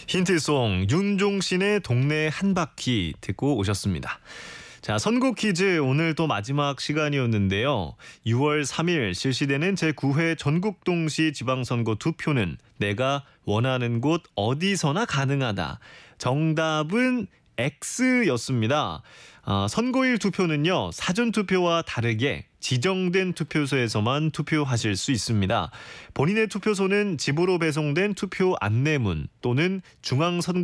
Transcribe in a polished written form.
힌트송 윤종신의 동네 한 바퀴 듣고 오셨습니다. 자, 선거 퀴즈 오늘 또 마지막 시간이었는데요. 6월 3일 실시되는 제9회 전국동시 지방선거 투표는 내가 원하는 곳 어디서나 가능하다. 정답은 X였습니다. 선거일 투표는요, 사전투표와 다르게 지정된 투표소에서만 투표하실 수 있습니다. 본인의 투표소는 집으로 배송된 투표 안내문 또는 중앙선거